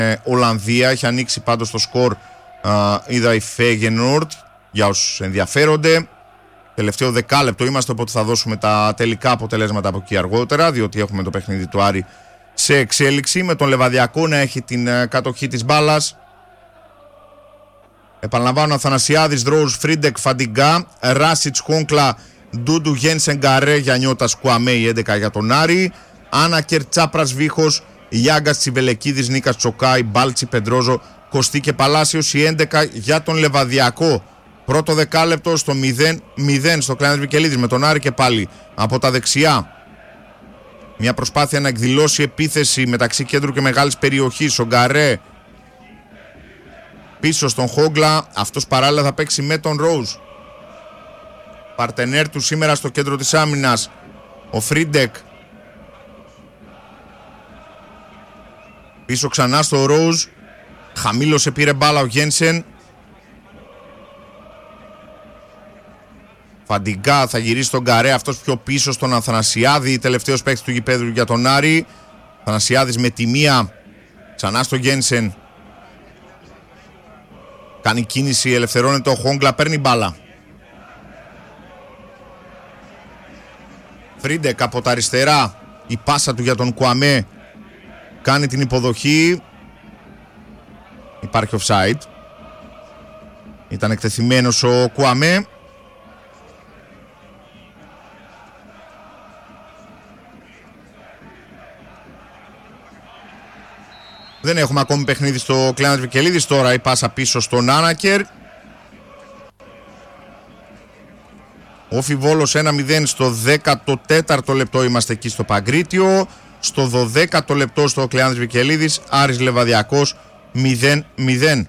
Ολλανδία. Έχει ανοίξει πάντως το σκορ είδα η Φέγενορντ, για όσους ενδιαφέρονται. Τελευταίο δεκάλεπτο είμαστε, οπότε θα δώσουμε τα τελικά αποτελέσματα από εκεί αργότερα, διότι έχουμε το παιχνίδι του Άρη σε εξέλιξη, με τον Λεβαδιακό να έχει την κατοχή της μπάλας. Επαναλαμβάνω, Αθανασιάδης, Ρόουζ, Φρίντεκ, Φαντιγκά, Ράσιτς, Χόγκλα, Ντούντου, Γένσεν, Γκαρέ, Γιαννιώτας, Κουαμέ, 11 για τον Άρη. Άνακερ, Τσάπρας, Βίχος, Γιάγκας, Τσιβελεκίδης, Νίκας, Τσοκάη, Μπάλτσι, Πεντρόζο, Κωστή και Παλάσιος, η 11 για τον Λεβαδιακό. Πρώτο δεκάλεπτο στο 0-0 στο Κλάνης Βικελίδης με τον Άρη και πάλι από τα δεξιά. Μια προσπάθεια να εκδηλώσει επίθεση μεταξύ κέντρου και μεγάλης περιοχής. Ο Γκαρέ πίσω στον Χόγκλα, αυτός παράλληλα θα παίξει με τον Ρόουζ. Παρτενέρ του σήμερα στο κέντρο της άμυνας ο Φρίντεκ. Πίσω ξανά στο Ρόουζ, χαμήλωσε, πήρε μπάλα ο Γένσεν. Φαντιγκά θα γυρίσει στον Γκαρέ, αυτός πιο πίσω στον Αθανασιάδη, τελευταίος παίκτης του γηπέδου για τον Άρη. Αθανασιάδης με τη μία, ξανά στο Γένσεν. Κάνει κίνηση, ελευθερώνεται ο Χόγκλα, παίρνει μπάλα. Φρίντεκ από τα αριστερά, η πάσα του για τον Κουαμέ, κάνει την υποδοχή. Υπάρχει offside. Ήταν εκτεθειμένος ο Κουαμέ. Δεν έχουμε ακόμη παιχνίδι στο Κλάνης Βικελίδης. Τώρα η πάσα πίσω στον Άνακερ. Όφι Βόλος 1-0 στο 14ο λεπτό, είμαστε εκεί στο Παγκρίτιο. Στο 12ο λεπτό στο Κλάνης Βικελίδης, Άρης Λεβαδιακός 0-0.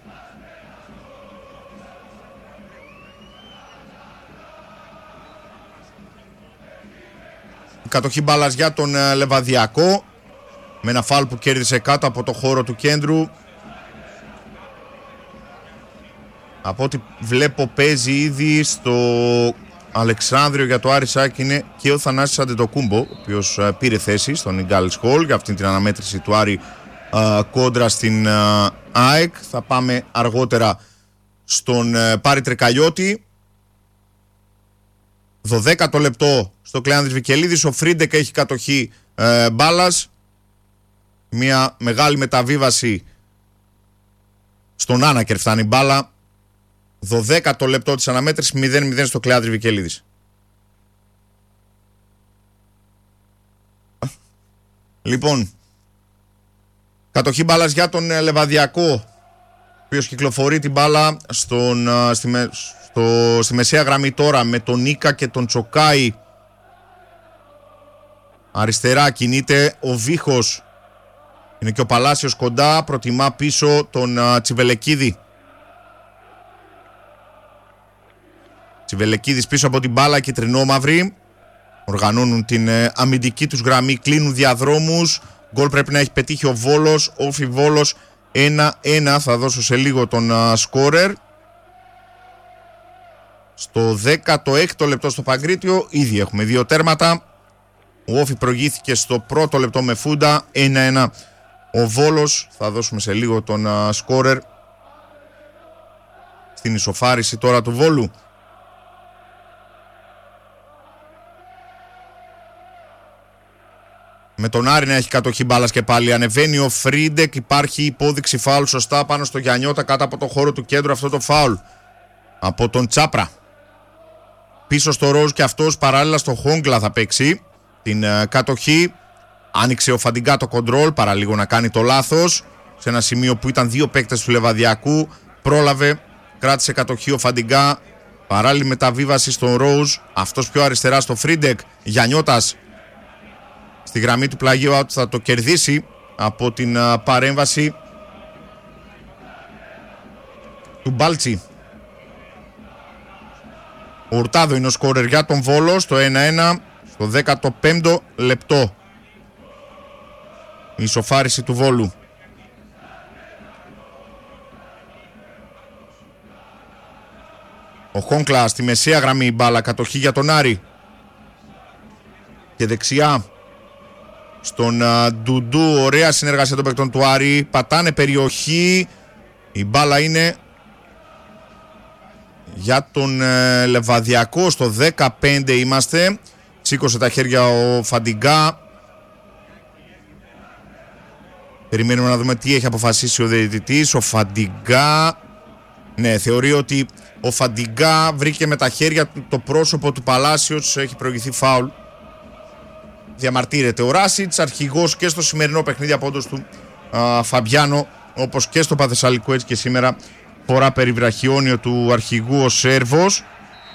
Κατοχή μπάλας για τον Λεβαδιακό, με ένα φάουλ που κέρδισε κάτω από το χώρο του κέντρου. Από ό,τι βλέπω παίζει ήδη στο Αλεξάνδριο για το Άρη Σάκ είναι και ο Θανάσης Αντετοκούμπο, ο οποίος πήρε θέση στον Ιγκάλης Χολ για αυτήν την αναμέτρηση του Άρη κόντρα στην ΑΕΚ. Θα πάμε αργότερα στον Πάρη Τρεκαλιώτη. 12ο λεπτό στο Κλεάνδης Βικελίδης, ο Φρίντεκ έχει κατοχή μπάλας. Μια μεγάλη μεταβίβαση στον Άνακερ, φτάνει μπάλα. 12ο λεπτό της αναμέτρησης, 0-0 στο Κλεάνδης Βικελίδης. Λοιπόν, κατοχή μπάλας για τον Λεβαδιακό, ο οποίος κυκλοφορεί την μπάλα στη μεσαία γραμμή τώρα με τον Νίκα και τον Τσοκάη. Αριστερά κινείται ο Βίχος, είναι και ο Παλάσιος κοντά, προτιμά πίσω τον Τσιβελεκίδη. Τσιβελεκίδης πίσω από την μπάλα, κυτρινόμαυρη. Οργανώνουν την αμυντική τους γραμμή, κλείνουν διαδρόμους. Γκολ πρέπει να έχει πετύχει ο Βόλος, Όφι Βόλος 1-1. Θα δώσω σε λίγο τον σκόρερ. Στο 16ο λεπτό στο Παγκρίτιο ήδη έχουμε δύο τέρματα. Ο Όφι προηγήθηκε στο πρώτο λεπτό με Φούντα, 1-1 ο Βόλος. Θα δώσουμε σε λίγο τον σκόρερ στην ισοφάριση τώρα του Βόλου. Με τον Άρη να έχει κατοχή μπάλας και πάλι ανεβαίνει ο Φρίντεκ. Υπάρχει υπόδειξη φάουλ σωστά πάνω στο Γιαννιώτα κάτω από το χώρο του κέντρου. Αυτό το φάουλ από τον Τσάπρα. Πίσω στο Ροζ και αυτός παράλληλα στο Χόγκλα θα παίξει την κατοχή. Άνοιξε ο Φαντιγκά το κοντρόλ, παραλίγο να κάνει το λάθος. Σε ένα σημείο που ήταν δύο παίκτες του Λεβαδιακού. Πρόλαβε, κράτησε κατοχή ο Φαντιγκά. Παράλληλη μεταβίβαση στον Ροζ. Αυτός πιο αριστερά στο Φρίντεκ. Γιαννιώτας στη γραμμή του πλαγίου θα το κερδίσει από την παρέμβαση του Μπάλτσι. Ο Ουρτάδο είναι ο σκόρερ για τον Βόλο στο 1-1 στο 15ο λεπτό. Η ισοφάριση του Βόλου. Ο Χόγκλα στη μεσαία γραμμή μπάλα, κατοχή για τον Άρη. Και δεξιά στον Ντουντού. Ωραία συνεργασία των παικτών του Άρη. Πατάνε περιοχή. Η μπάλα είναι για τον Λεβαδιακό. Στο 15 είμαστε. Σήκωσε τα χέρια ο Φαντιγκά. Περιμένουμε να δούμε τι έχει αποφασίσει ο διαιτητής. Ο Φαντιγκά, ναι, θεωρεί ότι ο Φαντιγκά βρήκε με τα χέρια του το πρόσωπο του Παλάσιος. Έχει προηγηθεί φάουλ. Διαμαρτύρεται ο Ράσιτς, αρχηγός και στο σημερινό παιχνίδι από όντως του Φαμπιάνο, όπως και στο Παθεσσαλικό, έτσι και σήμερα φορά περιβραχιόνιο του αρχηγού ο Σέρβος,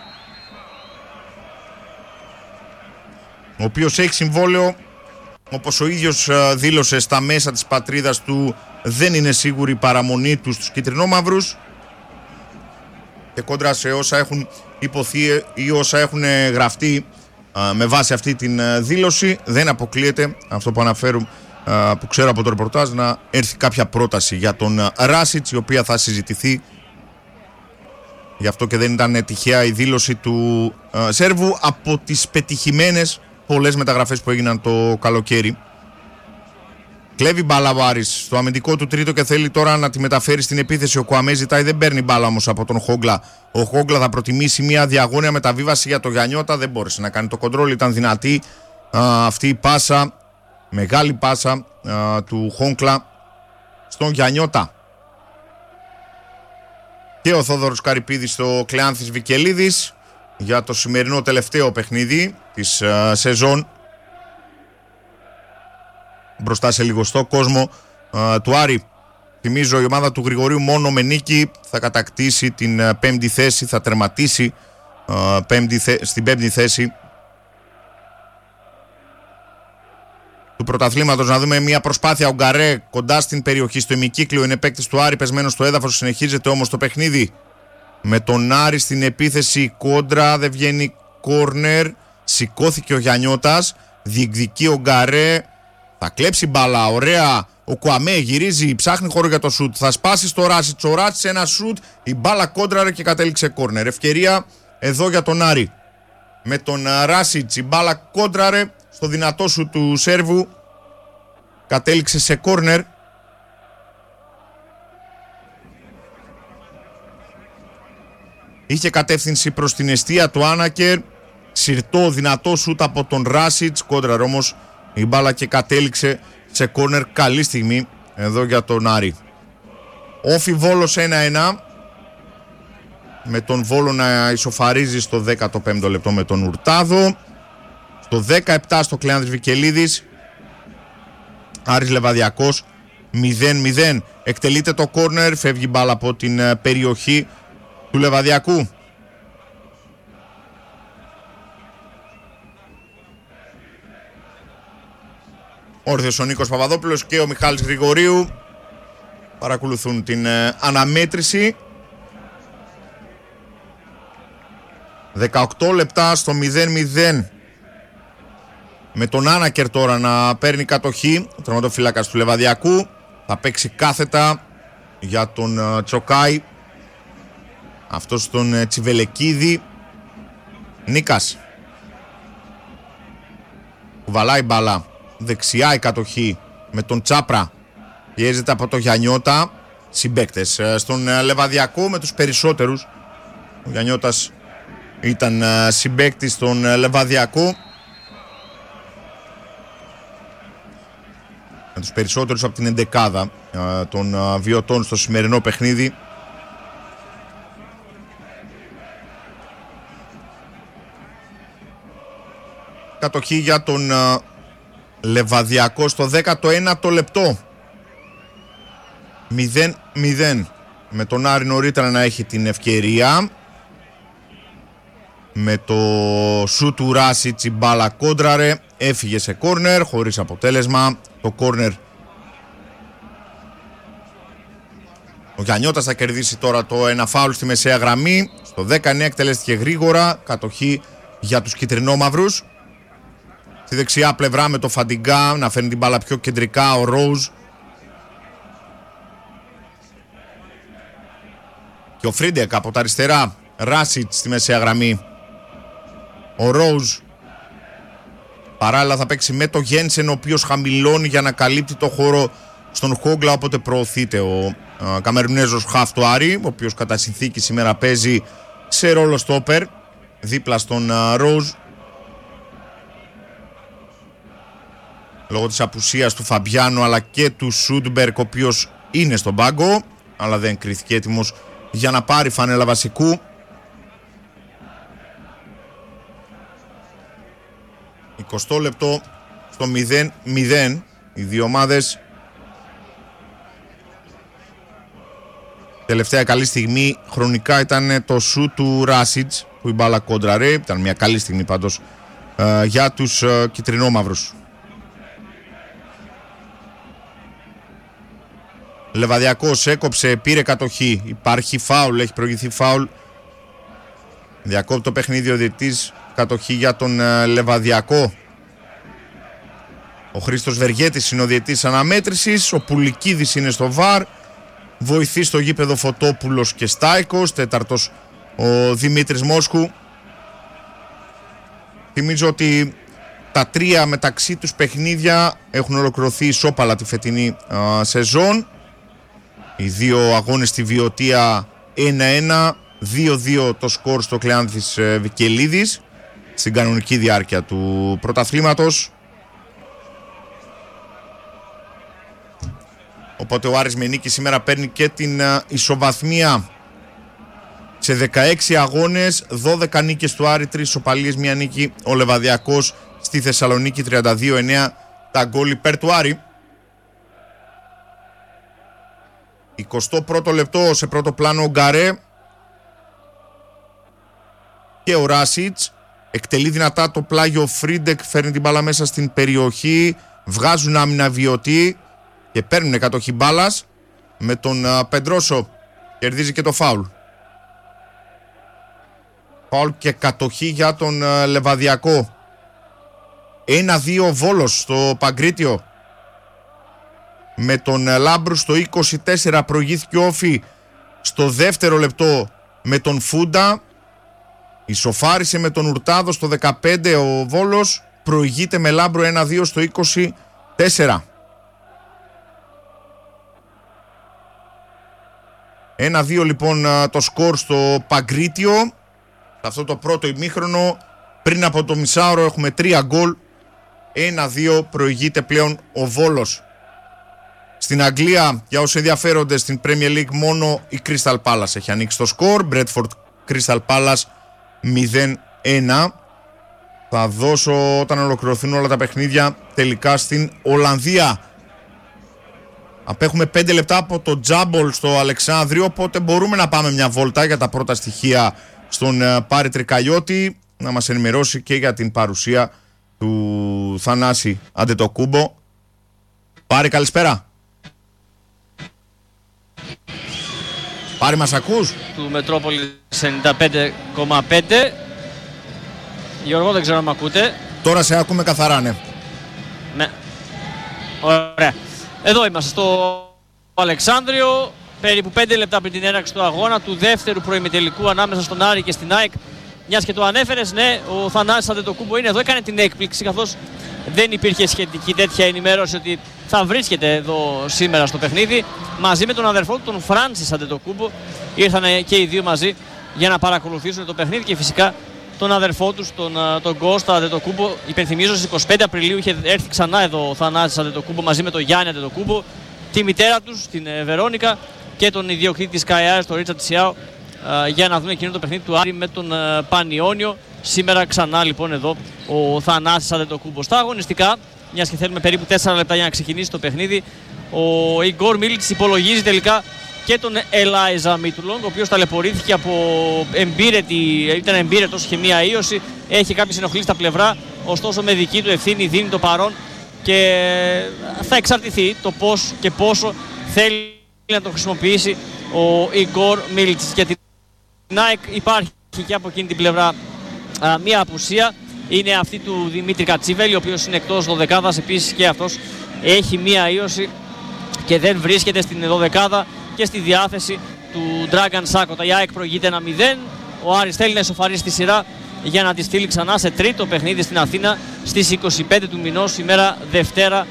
ο οποίος έχει συμβόλαιο, όπως ο ίδιος δήλωσε στα μέσα της πατρίδας του. Δεν είναι σίγουρη η παραμονή του στους κυτρινόμαυρους και κόντρα σε όσα έχουν υποθεί ή όσα έχουν γραφτεί με βάση αυτή την δήλωση, δεν αποκλείεται, αυτό που αναφέρουν, που ξέρω από το ρεπορτάζ, να έρθει κάποια πρόταση για τον Ράσιτς, η οποία θα συζητηθεί. Γι' αυτό και δεν ήταν τυχαία η δήλωση του Σέρβου από τις πετυχημένες πολλές μεταγραφές που έγιναν το καλοκαίρι. Κλέβει μπάλα ο Άρης στο αμυντικό του τρίτο και θέλει τώρα να τη μεταφέρει στην επίθεση. Ο Κουαμέ ζητάει, δεν παίρνει μπάλα όμως από τον Χόγκλα. Ο Χόγκλα θα προτιμήσει μια διαγώνια μεταβίβαση για το Γιαννιώτα. Δεν μπόρεσε να κάνει το κοντρόλ, ήταν δυνατή αυτή η πάσα, μεγάλη πάσα του Χόγκλα στον Γιαννιώτα. Και ο Θόδωρος Καρυπίδης στο Κλεάνθης Βικελίδης για το σημερινό τελευταίο παιχνίδι της σεζόν, μπροστά σε λιγοστό κόσμο του Άρη. Θυμίζω, η ομάδα του Γρηγορίου μόνο με νίκη θα κατακτήσει την πέμπτη θέση, θα τερματίσει στην πέμπτη θέση του πρωταθλήματος. Να δούμε μια προσπάθεια. Ο Γκαρέ κοντά στην περιοχή, στο ημικύκλιο, είναι παίκτης του Άρη, πεσμένος στο έδαφος. Συνεχίζεται όμως το παιχνίδι με τον Άρη στην επίθεση. Κόντρα, δεν βγαίνει κόρνερ. Σηκώθηκε ο Γιαννιώτας, διεκδικεί ο Γκαρέ, θα κλέψει μπάλα. Ωραία. Ο Κουαμέ γυρίζει, ψάχνει χώρο για το σουτ. Θα σπάσει στο Ράσιτς. Ο Ράσιτς ένα σουτ. Η μπάλα κόντραρε και κατέληξε κόρνερ. Ευκαιρία εδώ για τον Άρη. Με τον Ράσιτς η μπάλα κόντραρε στο δυνατό σου του Σέρβου. Κατέληξε σε κόρνερ. Είχε κατεύθυνση προς την εστία του Άνακερ. Συρτό δυνατό σουτ από τον Ράσιτς. Κόντραρε όμως η μπάλα και κατέληξε σε κόρνερ. Καλή στιγμή εδώ για τον Άρη. Όφι Βόλος 1-1. Με τον Βόλο να ισοφαρίζει στο 15ο λεπτό με τον Ουρτάδο. Στο 17 στο Κλεάνθης Βικελίδης. Άρης Λεβαδιακός 0-0. Εκτελείται το κόρνερ. Φεύγει μπάλα από την περιοχή του Λεβαδιακού. Όρθιος ο Νίκος Παπαδόπουλος και ο Μιχάλης Γρηγορίου παρακολουθούν την αναμέτρηση. 18 λεπτά στο 0-0. Με τον Άνακερ τώρα να παίρνει κατοχή. Ο τερματοφύλακας του Λεβαδιακού θα παίξει κάθετα για τον Τσοκάη. Αυτός τον Τσιβελεκίδη. Νίκας. Κουβαλάει μπάλα. Δεξιά η κατοχή με τον Τσάπρα. Πιέζεται από το Γιαννιώτα. Συμπαίκτες στον Λεβαδιακό με τους περισσότερους. Ο Γιαννιώτας ήταν συμπαίκτης στον Λεβαδιακό. Με τους περισσότερους από την εντεκάδα των βιωτών στο σημερινό παιχνίδι. Κατοχή για τον Λεβαδιακό στο 19ο λεπτό. 0-0. Με τον Άρη νωρίτερα να έχει την ευκαιρία. Με το σου του Ράσιτς η μπάλα κόντραρε. Έφυγε σε κόρνερ χωρίς αποτέλεσμα. Το κόρνερ ο Γιαννιώτας θα κερδίσει τώρα το ένα φάουλ στη μεσαία γραμμή. Στο 19 εκτελέστηκε γρήγορα. Κατοχή για τους κυτρινόμαυρους. Στη δεξιά πλευρά με το Φαντιγκά να φέρνει την μπάλα πιο κεντρικά ο Ρόουζ. Και ο Φρίντεκ από τα αριστερά. Ράσιτς στη μεσαία γραμμή. Ο Ρόουζ Παράλληλα θα παίξει με το Γένσεν, ο οποίος χαμηλώνει για να καλύπτει το χώρο στον Χόγκλα, όποτε προωθείται ο Καμερουνέζος χαφ του Άρη, ο οποίος κατά συνθήκη σήμερα παίζει σε ρόλο στόπερ δίπλα στον Ροζ, λόγω της απουσίας του Φαμπιάνο αλλά και του Σούντμπερκ, ο οποίος είναι στον πάγκο αλλά δεν κρίθηκε έτοιμος για να πάρει φανέλα βασικού. 20 λεπτό στο 0-0 οι δύο ομάδες. Τελευταία καλή στιγμή χρονικά ήταν το σου του Ράσιτς που η μπάλα κόντραρε. Ήταν μια καλή στιγμή πάντως για τους κυτρινόμαυρους. Λεβαδιακός έκοψε, πήρε κατοχή. Υπάρχει φάουλ, έχει προηγηθεί φάουλ. Διακόπτει το παιχνίδι ο διαιτητής. Κατοχή για τον Λεβαδιακό. Ο Χρήστος Βεργέτης είναι ο διαιτητής αναμέτρησης. Ο Πουλικίδης είναι στο ΒΑΡ. Βοηθεί στο γήπεδο Φωτόπουλος και Στάικος. Τέταρτος ο Δημήτρης Μόσχου. Θυμίζω ότι τα τρία μεταξύ τους παιχνίδια έχουν ολοκληρωθεί ισόπαλα τη φετινή σεζόν. Οι δύο αγώνες στη Βιωτία 1-1, 2-2 το σκορ στο Κλεάνθης Βικελίδης στην κανονική διάρκεια του πρωταθλήματος. Οπότε ο Άρης με νίκη σήμερα παίρνει και την ισοβαθμία σε 16 αγώνες, 12 νίκες του Άρη, 3 ισοπαλίες, 1 νίκη. Ο Λεβαδιακός στη Θεσσαλονίκη 32-9 τα γκολ υπέρ του Άρη. 21ο λεπτό σε πρώτο πλάνο ο Γκαρέ και ο Ράσιτς. Εκτελεί δυνατά το πλάγιο Φρίντεκ, φέρνει την μπάλα μέσα στην περιοχή. Βγάζουν άμυνα Βιωτή και παίρνουν κατοχή μπάλας με τον Πεντρόσο. Κερδίζει και το φάουλ. Φάουλ και κατοχή για τον Λεβαδιακό. 1-2 Βόλος στο Παγκρίτιο. Με τον Λάμπρου στο 24 προηγήθηκε Όφη στο δεύτερο λεπτό με τον Φούντα. Ισοφάρισε με τον Ουρτάδο στο 15 ο Βόλος. Προηγείται με Λάμπρου 1-2 στο 24. 1-2 λοιπόν το σκορ στο Παγκρίτιο. Σε αυτό το πρώτο ημίχρονο, πριν από το μισάωρο έχουμε 3 γκολ. 1-2 προηγείται πλέον ο Βόλος. Στην Αγγλία, για όσοι ενδιαφέρονται, στην Premier League μόνο η Crystal Palace έχει ανοίξει το σκορ. Bradford Crystal Palace 0-1. Θα δώσω όταν ολοκληρωθούν όλα τα παιχνίδια τελικά στην Ολλανδία. Απέχουμε 5 λεπτά από το Τζάμπολ στο Αλεξάνδριο, οπότε μπορούμε να πάμε μια βόλτα για τα πρώτα στοιχεία στον Πάρη Τρικαλιώτη, να μας ενημερώσει και για την παρουσία του Θανάση Αντετοκούμπο. Πάρη, καλησπέρα. Πάρη, μας ακούς? Του Μετρόπολη 95,5. Γιώργο, δεν ξέρω αν με ακούτε. Τώρα σε ακούμε καθαρά, ναι. Ναι. Ωραία. Εδώ είμαστε στο Αλεξάνδριο, περίπου 5 λεπτά πριν την έναρξη του αγώνα του δεύτερου προημιτελικού ανάμεσα στον Άρη και στην ΑΕΚ. Μιας και το ανέφερες, ναι, ο Θανάσης Αντετοκούμπο είναι εδώ, έκανε την έκπληξη καθώς δεν υπήρχε σχετική τέτοια ενημέρωση ότι θα βρίσκεται εδώ σήμερα στο παιχνίδι. Μαζί με τον αδερφό του, τον Φράνσις Αντετοκούμπο, ήρθαν και οι δύο μαζί για να παρακολουθήσουν το παιχνίδι και φυσικά τον αδερφό τους, τον Κώστα Αντετοκούμπο. Υπενθυμίζω στις 25 Απριλίου είχε έρθει ξανά εδώ ο Θανάσης Αντετοκούμπο μαζί με τον Γιάννη Αντετοκούμπο, τη μητέρα τους, την Βερόνικα, και τον ιδιοκτήτη της ΚΑΕΑ, τον Ρίτσαρτ Σιάου, για να δούμε εκείνο το παιχνίδι του Άρη με τον Πανιόνιο. Σήμερα ξανά λοιπόν εδώ ο Θανάσης Αντετοκούμπο. Στα αγωνιστικά, μιας και θέλουμε περίπου 4 λεπτά για να ξεκινήσει το παιχνίδι, ο Ιγκόρ Μίλιτς υπολογίζει τελικά και τον Ελάιζα Μίτουλονγκ, ο οποίος ταλαιπωρήθηκε από ήταν εμπήρετος, είχε μία ίωση, έχει κάποιες ενοχλήσεις στα πλευρά, ωστόσο με δική του ευθύνη δίνει το παρόν και θα εξαρτηθεί το πώς και πόσο θέλει να το χρησιμοποιήσει ο Ιγκόρ Μίλιτς. Για την ΑΕΚ υπάρχει και από εκείνη την πλευρά μία απουσία, είναι αυτή του Δημήτρη Κατσίβελη, ο οποίος είναι εκτός δωδεκάδας, επίσης και αυτός έχει μία ίωση και δεν βρίσκεται στην δωδεκάδα και στη διάθεση του Dragan Sakota. Η ΑΕΚ προηγείται 1-0. Ο Άρης θέλει να ισοφαρίσει τη σειρά για να τη στείλει ξανά σε τρίτο παιχνίδι στην Αθήνα στις 25 του μηνός, ημέρα Δευτέρα.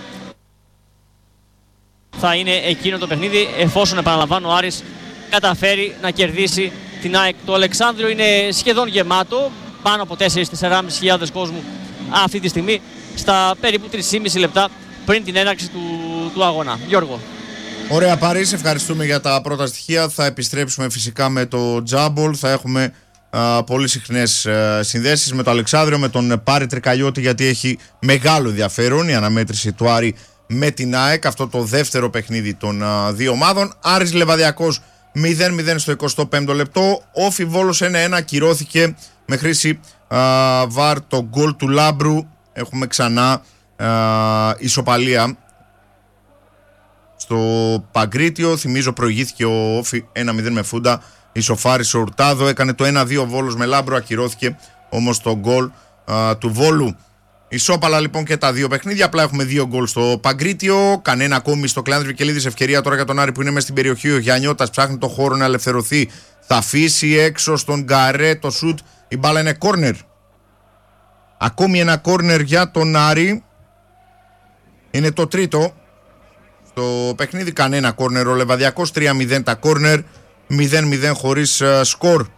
Θα είναι εκείνο το παιχνίδι, εφόσον, επαναλαμβάνω, ο Άρης καταφέρει να κερδίσει την ΑΕΚ. Το Αλεξάνδριο είναι σχεδόν γεμάτο, πάνω από 4.000-4.500 κόσμου αυτή τη στιγμή, στα περίπου 3,5 λεπτά πριν την έναρξη του αγώνα. Γιώργο. Ωραία, Παρίς, ευχαριστούμε για τα πρώτα στοιχεία. Θα επιστρέψουμε φυσικά με το Τζάμπολ. Θα έχουμε πολύ συχνές συνδέσεις με το Αλεξάνδριο, με τον Πάρη Τρικαλιώτη, γιατί έχει μεγάλο ενδιαφέρον η αναμέτρηση του Άρη με την ΑΕΚ, αυτό το δεύτερο παιχνίδι των δύο ομάδων. Άρης Λεβαδιακός 0-0 στο 25ο λεπτό. Όφι Βόλος 1-1, ακυρώθηκε με χρήση βαρ το γκολ του Λάμπρου. Έχουμε ξανά ισοπαλία στο Παγκρίτιο. Θυμίζω, προηγήθηκε ο Όφι 1-0 με Φούντα, ισοφάρισε ο Ουρτάδο, έκανε το 1-2 ο Βόλος με Λάμπρο, ακυρώθηκε όμως το γκολ του Βόλου. Ισόπαλα λοιπόν και τα δύο παιχνίδια. Απλά έχουμε δύο γκολ στο Παγκρίτιο. Κανένα ακόμη στο Κλεάνδρη Βικελίδης. Ευκαιρία τώρα για τον Άρη που είναι μέσα στην περιοχή. Ο Γιαννιώτας ψάχνει το χώρο να ελευθερωθεί. Θα αφήσει έξω στον Γκαρέ το σουτ. Η μπάλα είναι κόρνερ. Ακόμη ένα κόρνερ για τον Άρη. Είναι το τρίτο στο παιχνίδι. Κανένα κόρνερ ο Λεβαδιακός. 3-0 τα κόρνερ. 0-0 χωρίς σκορ.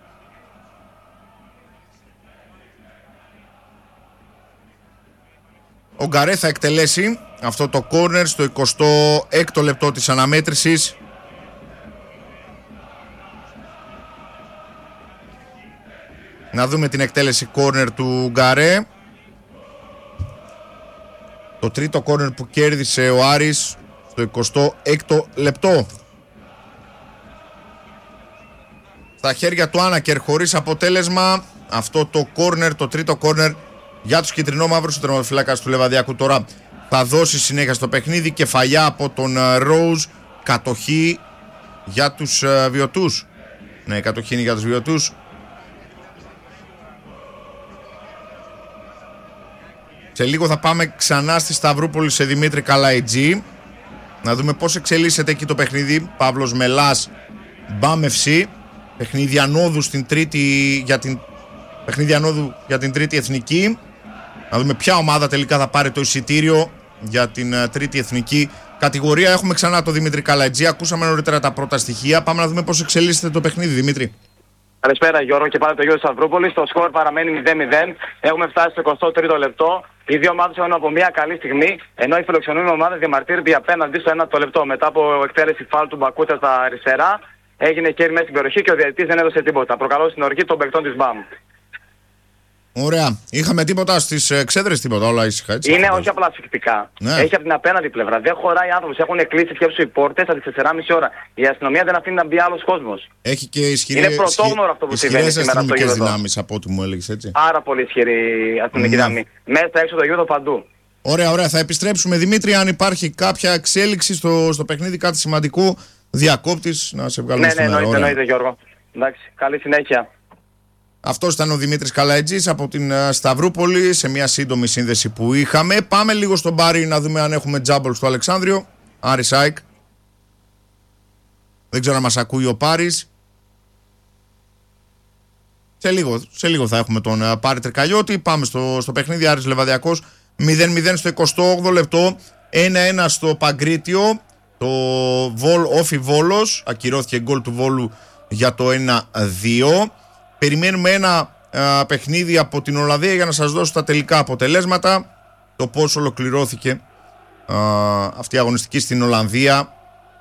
Ο Γκαρέ θα εκτελέσει αυτό το κόρνερ στο 26ο λεπτό της αναμέτρησης. Να δούμε την εκτέλεση κόρνερ του Γκαρέ. Το τρίτο κόρνερ που κέρδισε ο Άρης στο 26ο λεπτό. Στα χέρια του Άνακερ χωρίς αποτέλεσμα αυτό το κόρνερ, το τρίτο κόρνερ για τους κυτρινό-μαύρους. Ο τερματοφύλακας του Λεβαδιακού τώρα θα δώσει συνέχεια στο παιχνίδι. Κεφαλιά από τον Ρόουζ. Κατοχή για τους βιωτούς. Ναι, κατοχή είναι για τους βιωτούς. Σε λίγο θα πάμε ξανά στη Σταυρούπολη σε Δημήτρη Καλαϊτζή. Να δούμε πώς εξελίσσεται εκεί το παιχνίδι. Παύλος Μελάς, Μπάμευση. Παιχνίδι ανόδου στην τρίτη, παιχνίδι ανόδου για την τρίτη εθνική. Να δούμε ποια ομάδα τελικά θα πάρει το εισιτήριο για την τρίτη εθνική κατηγορία. Έχουμε ξανά το Δημήτρη Καλαϊτζή. Ακούσαμε νωρίτερα τα πρώτα στοιχεία. Πάμε να δούμε πώς εξελίσσεται το παιχνίδι, Δημήτρη. Καλησπέρα Γιώργο και πάλι το γιο της Σταυρούπολης. Το σκορ παραμένει 0-0. Έχουμε φτάσει στο 23ο λεπτό. Οι δύο ομάδες έχουν από μια καλή στιγμή, ενώ η φιλοξενούμενη ομάδα διαμαρτύρεται απέναντι στο 1ο λεπτό. Μετά από εκτέλεση φάουλ του Μπακούτα στα αριστερά, έγινε κέρδη μέσα στην περιοχή και ο διαιτητής δεν έδωσε τίποτα. Προκαλώ στην οργή των παικτών της ΜΠΑΜ. Ωραία. Είχαμε τίποτα στις εξέδρες, τίποτα, όλα ήσυχα, έτσι. Είναι όχι απλά ασφυκτικά. Ναι. Έχει από την απέναντι πλευρά. Δεν χωράει άνθρωπος. Έχουν κλείσει και οι πόρτες από τις 4,5 ώρα. Η αστυνομία δεν αφήνει να μπει άλλος κόσμος. Έχει και ισχυρές. Είναι πρωτόγνωρο αυτό που συμβαίνει σήμερα στο γήπεδο. Δυνάμεις από ό,τι μου έλεγες, έτσι. Πάρα πολύ ισχυρή αστυνομική δύναμη. Μέσα έξω το γήπεδο παντού. Ωραία, ωραία. Θα επιστρέψουμε, Δημήτρη, αν υπάρχει κάποια εξέλιξη στο παιχνίδι, κάτι σημαντικό. Διακόπτης, να σε βγάλουμε στην ώρα. Ναι, εννοείται Γιώργο. Εντάξει, καλή συνέχεια. Αυτός ήταν ο Δημήτρης Καλαϊτζής από την Σταυρούπολη σε μια σύντομη σύνδεση που είχαμε. Πάμε λίγο στον Πάρη να δούμε αν έχουμε τζάμπολ στο Αλεξάνδριο. Άρης ΑΕΚ. Δεν ξέρω αν μας ακούει ο Πάρης. Σε λίγο θα έχουμε τον Πάρη Τρικαλιώτη. Πάμε στο παιχνίδι. Άρης Λεβαδιακός 0-0 στο 28ο λεπτό. 1-1 στο Παγκρίτιο. Το Όφι Βόλος. Ακυρώθηκε γκολ του Βόλου για το 1-2. Περιμένουμε ένα παιχνίδι από την Ολλανδία για να σας δώσω τα τελικά αποτελέσματα. Το πώς ολοκληρώθηκε αυτή η αγωνιστική στην Ολλανδία.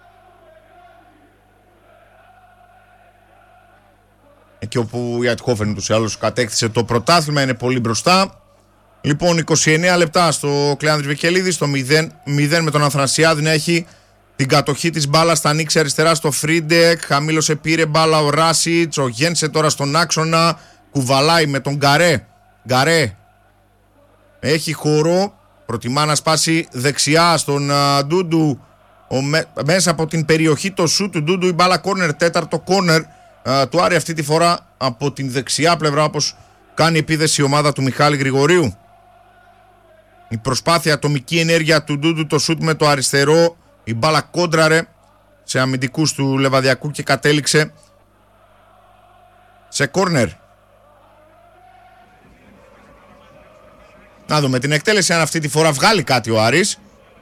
Εκεί όπου η Ατχόφεν τους ή άλλους κατέκτησε το πρωτάθλημα, είναι πολύ μπροστά. Λοιπόν, 29 λεπτά στο Κλεάνδρη Βικελίδη, στο 0-0 με τον Αθανασιάδη να έχει την κατοχή της μπάλας. Θα ανοίξει αριστερά στο Φρίντεκ. Χαμήλωσε, πήρε μπάλα ο Ράσιτς. Ο Γένσε τώρα στον άξονα. Κουβαλάει με τον Γκαρέ. Γκαρέ έχει χώρο. Προτιμά να σπάσει δεξιά στον Ντούντου. Μέσα από την περιοχή το σούτ του Ντούντου. Η μπάλα κόρνερ. Τέταρτο κόρνερ του Άρη αυτή τη φορά από την δεξιά πλευρά, όπως κάνει επίδεση η ομάδα του Μιχάλη Γρηγορίου. Η προσπάθεια, ατομική ενέργεια του Ντούντου. Το σούτ με το αριστερό. Η μπάλα κόντραρε σε αμυντικούς του Λεβαδιακού και κατέληξε σε κόρνερ. Να δούμε την εκτέλεση αν αυτή τη φορά βγάλει κάτι ο Άρης.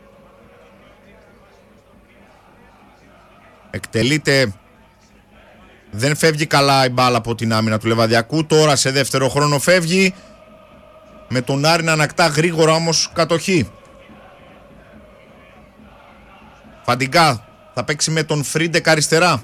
Εκτελείται. Δεν φεύγει καλά η μπάλα από την άμυνα του Λεβαδιακού. Τώρα σε δεύτερο χρόνο φεύγει. Με τον Άρη να ανακτά γρήγορα όμως κατοχή. Φαντιγκά θα παίξει με τον Φρίντεκ αριστερά.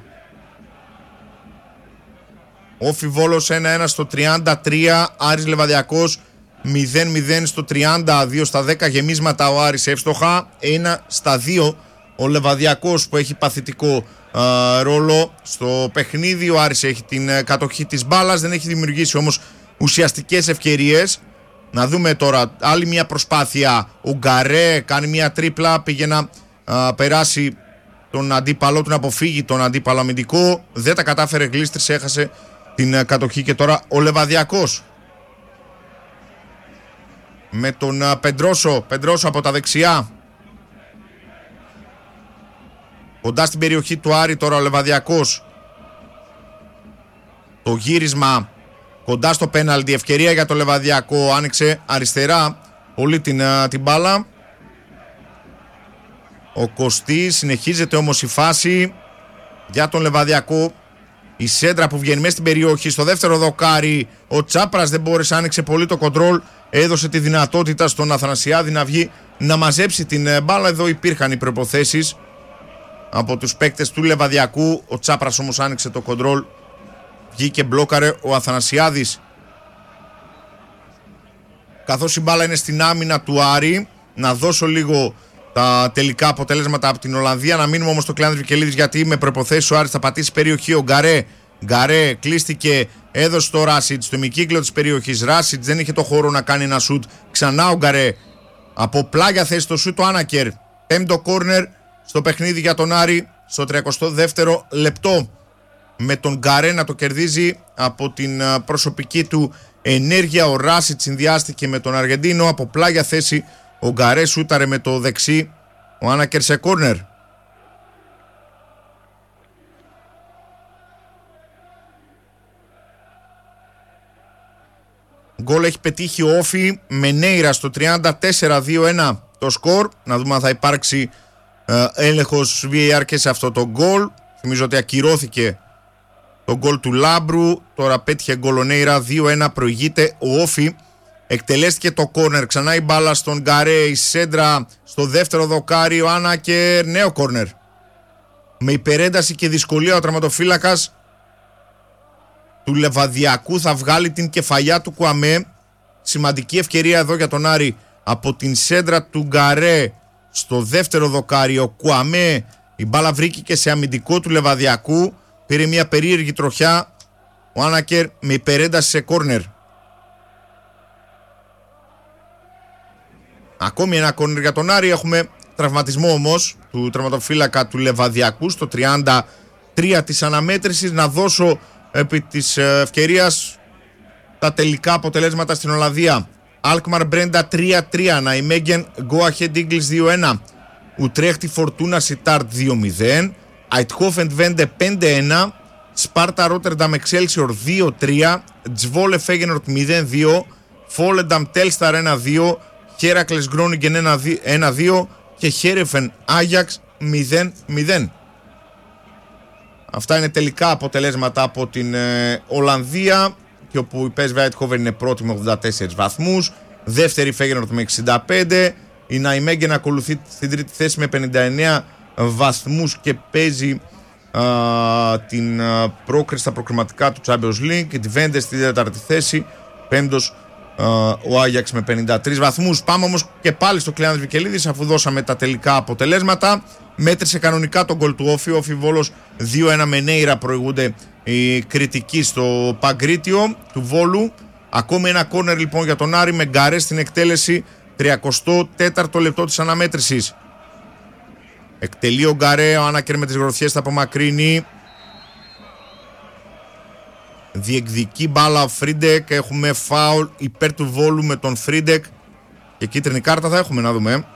Όφι Βόλος 1-1 στο 33. Άρης Λεβαδιακός 0-0 στο 32. Στα 10 γεμίσματα ο Άρης εύστοχα. 1 στα 2 ο Λεβαδιακός που έχει παθητικό ρόλο στο παιχνίδι. Ο Άρης έχει την κατοχή της μπάλας. Δεν έχει δημιουργήσει όμως ουσιαστικές ευκαιρίες. Να δούμε τώρα άλλη μια προσπάθεια. Ο Γκαρέ κάνει μια τρίπλα. Πήγε να περάσει τον αντίπαλο του, να αποφύγει τον αντίπαλο αμυντικό. Δεν τα κατάφερε, γλίστρισε, έχασε την κατοχή. Και τώρα ο Λεβαδιακός με τον Πεντρόσο από τα δεξιά. Κοντά στην περιοχή του Άρη τώρα ο Λεβαδιακός. Το γύρισμα κοντά στο πέναλτι, ευκαιρία για το Λεβαδιακό. Άνοιξε αριστερά όλη την μπάλα. Ο Κωστής, συνεχίζεται όμως η φάση για τον Λεβαδιακό. Η σέντρα που βγαίνει μέσα στην περιοχή στο δεύτερο δοκάρι. Ο Τσάπρας δεν μπόρεσε, άνοιξε πολύ το κοντρόλ. Έδωσε τη δυνατότητα στον Αθανασιάδη να βγει να μαζέψει την μπάλα. Εδώ υπήρχαν οι προϋποθέσεις από τους παίκτες του Λεβαδιακού. Ο Τσάπρας όμως άνοιξε το κοντρόλ. Βγήκε, μπλόκαρε ο Αθανασιάδης. Καθώς η μπάλα είναι στην άμυνα του Άρη, να δώσω λίγο τα τελικά αποτέλεσματα από την Ολλανδία. Να μείνουμε όμως στο Κλεάνδρης Βικελίδης, γιατί με προϋποθέσεις ο Άρης θα πατήσει περιοχή. Ο Γκαρέ κλείστηκε, έδωσε το Ράσιτς στο ημικύκλιο της περιοχής. Ράσιτς δεν είχε το χώρο να κάνει ένα σουτ. Ξανά ο Γκαρέ από πλάγια θέση το σουτ. Ο Άνακερ, πέμπτο κόρνερ στο παιχνίδι για τον Άρη στο 32ο λεπτό. Με τον Γκαρέ να το κερδίζει από την προσωπική του ενέργεια. Ο Ράσιτς συνδυάστηκε με τον Αργεντίνο από πλάγια θέση. Ο Γκαρέ σούταρε με το δεξί. Ο Άνακερ σε κόρνερ. Γκολ έχει πετύχει ο Όφι με Νέιρα στο 34-2-1 το σκορ. Να δούμε αν θα υπάρξει έλεγχος VAR και σε αυτό το γκολ. Θυμίζω ότι ακυρώθηκε το γκολ του Λάμπρου. Τώρα πέτυχε γκολ ο Νέιρα. 2-1 προηγείται ο Όφι. Εκτελέστηκε το κόρνερ. Ξανά η μπάλα στον Γκαρέ. Η σέντρα στο δεύτερο δοκάρι. Ο Άνακερ. Νέο κόρνερ. Με υπερένταση και δυσκολία ο τερματοφύλακας του Λεβαδιακού θα βγάλει την κεφαλιά του Κουαμέ. Σημαντική ευκαιρία εδώ για τον Άρη από την σέντρα του Γκαρέ στο δεύτερο δοκάρι. Ο Κουαμέ, η μπάλα βρήκε και σε αμυντικό του Λεβαδιακού. Πήρε μια περίεργη τροχιά ο Άνακερ με υπερένταση σε κόρνερ. Ακόμη ένα κόρνερ για τον Άρη. Έχουμε τραυματισμό όμως του τερματοφύλακα του Λεβαδιακού στο 33 της αναμέτρησης. Να δώσω επί της ευκαιρίας τα τελικά αποτελέσματα στην Ολλανδία. Αλκμαρ Μπρέντα 3-3, Ναϊμέγγεν Go Ahead Eagles 2-1, Ουτρέχτη Φορτούνα Σιτάρτ 2-0, Αιτχόφεν Βέντε 5-1, Σπάρτα Ρότερνταμ Εξέλσιορ 2-3, Τζβόλε Φέγενορτ 0-2, Φόλενταμ Τέλσταρ 1-2, Χέρακλες Γκρόνιγκεν 1-2 και Χέρεφεν Άγιαξ 0-0. Αυτά είναι τελικά αποτελέσματα από την Ολλανδία, και όπου η PSV Eindhoven είναι πρώτη με 84 βαθμούς, δεύτερη Φέγενορτ με 65, η Ναϊμέγγεν ακολουθεί στην τρίτη θέση με 59 βαθμούς και παίζει την πρόκριση στα προκριματικά του Champions League, και τη Βέντε στη τέταρτη θέση, πέμπτος ο Άγιαξ με 53 βαθμούς. Πάμε όμως και πάλι στο Κλεάνδρης Βικελίδης, αφού δώσαμε τα τελικά αποτελέσματα. Μέτρησε κανονικά τον γκολ του Όφι. Όφι Βόλος 2-1 με Νέιρα προηγούνται οι κριτικοί στο Παγκρίτιο του Βόλου. Ακόμη ένα κόρνερ λοιπόν για τον Άρη με Γκαρέ στην εκτέλεση, 34ο λεπτό της αναμέτρησης. Εκτελεί ο Γκαρέ, ο Άνακερ με τις γροθιές θα απομακρύνει. Διεκδικεί μπάλα ο Φρίντεκ. Έχουμε φάουλ υπέρ του Βόλου με τον Φρίντεκ. Και κίτρινη κάρτα θα έχουμε, να δούμε.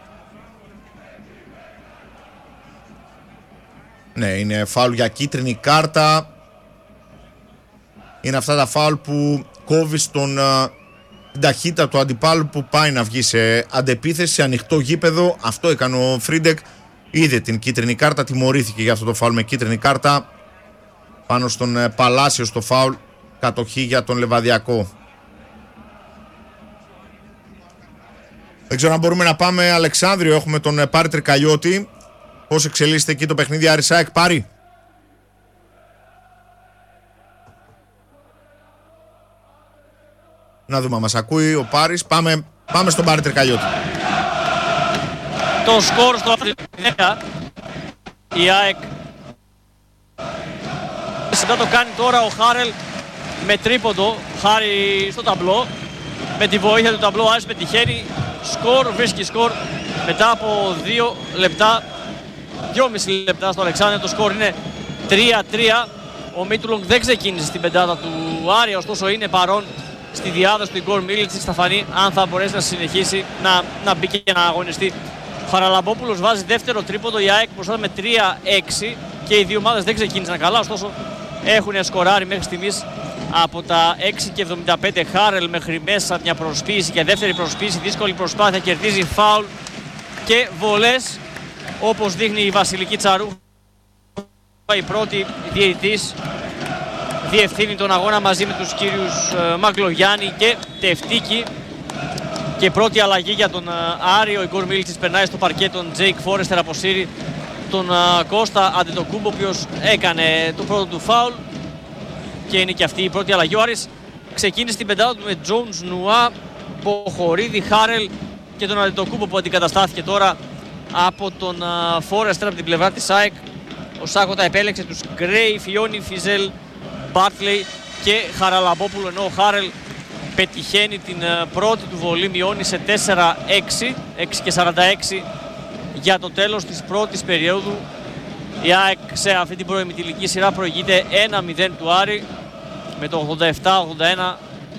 Ναι, είναι φάουλ για κίτρινη κάρτα. Είναι αυτά τα φάουλ που κόβει τον την ταχύτητα του αντιπάλου που πάει να βγει σε αντεπίθεση, σε ανοιχτό γήπεδο. Αυτό έκανε ο Φρίντεκ. Είδε την κίτρινη κάρτα, τιμωρήθηκε για αυτό το φάουλ με κίτρινη κάρτα. Πάνω στον Παλάσιο στο φάουλ, κατοχή για τον Λεβαδιακό. Δεν ξέρω αν μπορούμε να πάμε Αλεξάνδριο, έχουμε τον Πάρη Τρικαλιώτη. Πώς εξελίσσεται εκεί το παιχνίδι Άρης ΑΕΚ, Πάρη? Να δούμε αν μας ακούει ο Πάρης. Πάμε στον Πάρη Τρικαλιώτη. Το σκορ στο 10. Η ΑΕΚ θα το κάνει τώρα ο Χάρελ με τρίποντο, χάρη στο ταμπλό. Με τη βοήθεια του ταμπλό Άρης πετυχαίνει σκορ, βρίσκει σκορ μετά από 2 λεπτά, 2,5 λεπτά στο Αλεξάνδριο. Το σκορ είναι 3-3. Ο Μίτουλονγκ δεν ξεκίνησε στην πεντάδα του Άρη, ωστόσο είναι παρόν στη διάδοση του Ιγκόρ Μίλιτσιτς. Θα φανεί αν θα μπορέσει να συνεχίσει να μπει και να αγωνιστεί. Ο Χαραλαμπόπουλος βάζει δεύτερο τρίποντο, η ΑΕΚ μπροστά με 3-6 και οι δύο ομάδες δεν ξεκίνησαν καλά, ωστόσο έχουν σκοράρει μέχρι στιγμής από τα 6:75. Χάρελ μέχρι μέσα, μια προσποίηση και δεύτερη προσποίηση, δύσκολη προσπάθεια, κερδίζει φάουλ και βολές, όπως δείχνει η Βασιλική Τσαρούχα, η πρώτη διαιτητής, διευθύνει τον αγώνα μαζί με τους κύριους Μαγκλογιάννη και Τευτίκη. Και πρώτη αλλαγή για τον Άρη, ο Ιγκόρ Μίλιτσιτς περνάει στο παρκέ τον Τζέικ Φόρεστερ, αποσύρει τον Κώστα Αντετοκούμπο, ο οποίος έκανε το πρώτο του φάουλ και είναι και αυτή η πρώτη αλλαγή. Ο Άρης ξεκίνησε την πεντάδα του με Τζόουνς, Νουά, Ποχορίδη, Χάρελ και τον Αντετοκούμπο που αντικαταστάθηκε τώρα από τον Φόρεστερ από την πλευρά της ΑΕΚ. Ο Σάκοτα επέλεξε τους Γκρέι, Φιόνι, Φιζέλ, Μπάρτλεϊ και Χαραλαμπόπουλο, ενώ ο Χάρελ πετυχαίνει την πρώτη του βολή, μειώνει σε 4-6, 6:46 για το τέλος της πρώτης περίοδου. Η ΑΕΚ σε αυτή την προημιτελική σειρά προηγείται 1-0 του Άρη με το 87-81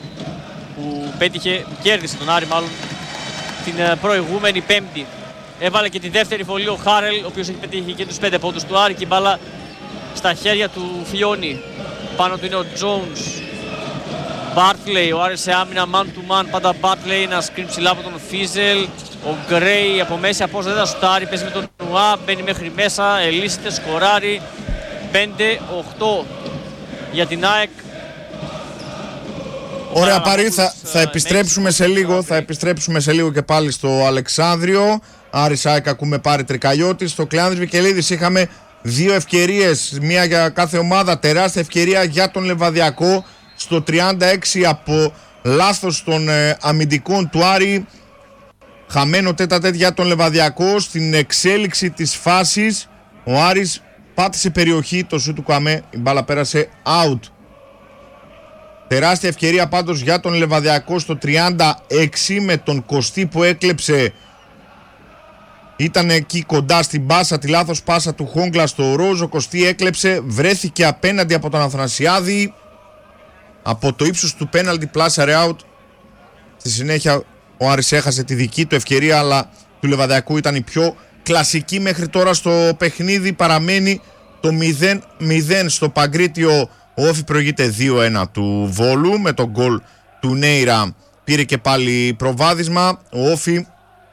που κέρδισε τον Άρη μάλλον την προηγούμενη Πέμπτη. Έβαλε και τη δεύτερη βολή ο Χάρελ, ο οποίος έχει πετύχει και τους 5 πόντους του Άρη, και η μπάλα στα χέρια του Φιόνι. Πάνω του είναι ο Τζόουνς. Μπάρτλεϊ, ο Άρης σε άμυνα man to man, πάντα Μπάρτλεϊ, ένα σκριν ψηλά από τον Φίζελ. Ο Γκρέι από μέση απόσταση δεν θα σουτάρει, παίζει με τον Νουά, μπαίνει μέχρι μέσα, ελίσσεται, σκοράρει. 5-8 για την ΑΕΚ. Ωραία Πάρη, θα επιστρέψουμε σε λίγο, και πάλι στο Αλεξάνδριο. Άρης ΑΕΚ ακούμε Πάρη Τρικαλιώτη. Στο Κλεάνδρης Βικελίδης είχαμε 2 ευκαιρίες, μία για κάθε ομάδα, τεράστια ευκαιρία για τον Λεβαδιακό στο 36 από λάθος των αμυντικών του Άρη. Χαμένο τέτα-τέτ για τον Λεβαδιακό. Στην εξέλιξη της φάσης ο Άρης πάτησε περιοχή, το σου του Καμέ, η μπάλα πέρασε out. Τεράστια ευκαιρία πάντως για τον Λεβαδιακό στο 36 με τον Κωστή που έκλεψε. Ήταν εκεί κοντά στην πάσα, τη λάθος πάσα του Χόγκλα στο Ροζ. Ο Κωστή έκλεψε, βρέθηκε απέναντι από τον Αθανασιάδη. Από το ύψος του penalty plus out. Στη συνέχεια ο Άρης έχασε τη δική του ευκαιρία, αλλά του Λεβαδιακού ήταν η πιο κλασική μέχρι τώρα στο παιχνίδι. Παραμένει το 0-0 στο Παγκρίτιο. Ο Όφι προηγείται 2-1 του Βόλου με τον γκολ του Νέιρα. Πήρε και πάλι προβάδισμα ο Όφι.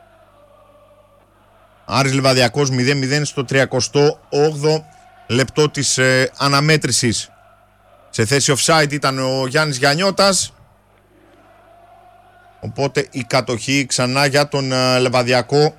Άρης Λεβαδιακός 0-0 στο 38ο λεπτό της αναμέτρησης. Σε θέση offside ήταν ο Γιάννης Γιαννιώτας. Οπότε η κατοχή ξανά για τον Λεβαδιακό.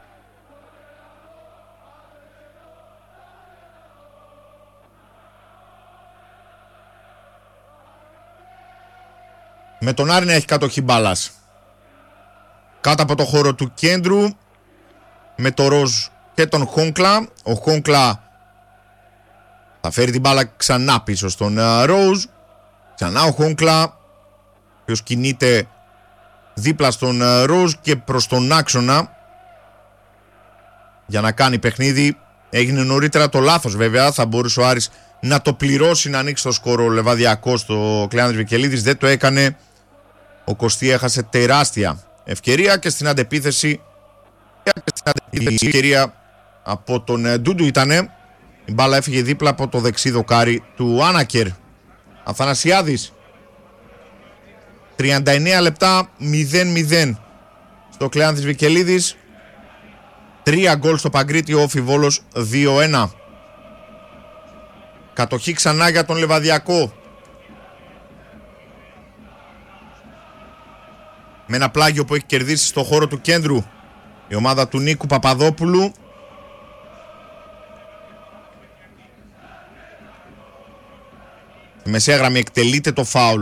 Με τον Άρη να έχει κατοχή μπάλας. Κάτω από το χώρο του κέντρου με το Ροζ και τον Χόγκλα. Ο Χόγκλα θα φέρει την μπάλα ξανά πίσω στον Ροζ. Ξανά ο Χόγκλα, ο οποίος κινείται δίπλα στον Ροζ και προς τον άξονα για να κάνει παιχνίδι. Έγινε νωρίτερα το λάθος βέβαια. Θα μπορούσε ο Άρης να το πληρώσει, να ανοίξει το σκορ Λεβαδιακό στο Κλεάνδρης Βικελίδης. Δεν το έκανε. Ο Κωστή έχασε τεράστια ευκαιρία και στην αντεπίθεση η ευκαιρία από τον Ντούντου ήτανε. Η μπάλα έφυγε δίπλα από το δεξί δοκάρι του Άνακερ. Αθανασιάδης. 39 λεπτά 0-0 στο Κλεάνθης Βικελίδης. 3 γκολ στο Παγκρίτη, Όφι Βόλος 2-1. Κατοχή ξανά για τον Λεβαδιακό. Με ένα πλάγιο που έχει κερδίσει στο χώρο του κέντρου η ομάδα του Νίκου Παπαδόπουλου. Στη μεσαία γραμμή εκτελείται το φάουλ.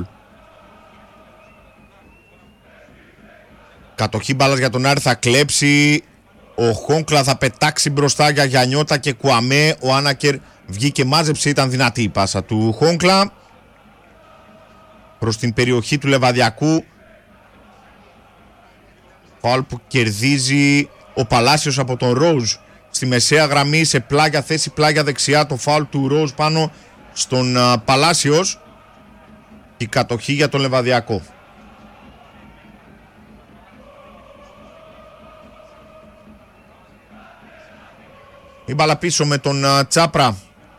Κατοχή μπάλας για τον Άρη, θα κλέψει. Ο Χόγκλα θα πετάξει μπροστά για Γιαννιώτα και Κουαμέ. Ο Άνακερ βγήκε, μάζεψε, ήταν δυνατή η πάσα του Χόγκλα προς την περιοχή του Λεβαδιακού. Φάουλ που κερδίζει ο Παλάσιος από τον Ρόουζ στη μεσαία γραμμή, σε πλάγια θέση, πλάγια δεξιά. Το φάουλ του Ρόουζ πάνω στον Παλάσιος. Η κατοχή για τον Λεβαδιακό. Η μπάλα πίσω με τον Τσάπρα.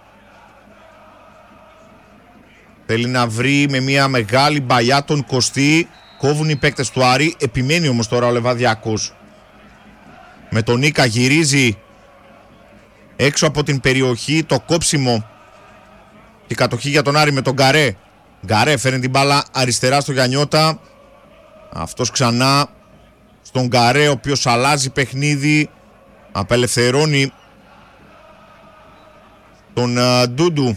Θέλει να βρει με μια μεγάλη μπαλιά τον Κωστή. Κόβουν οι παίκτες του Άρη. Επιμένει όμως τώρα ο Λεβαδιακός. Με τον Νίκα γυρίζει έξω από την περιοχή. Το κόψιμο. Η κατοχή για τον Άρη με τον Γκαρέ. Γκαρέ φέρνει την μπάλα αριστερά στο Γιαννιώτα. Αυτός ξανά στον Γκαρέ, ο οποίος αλλάζει παιχνίδι. Απελευθερώνει τον Ντούντου.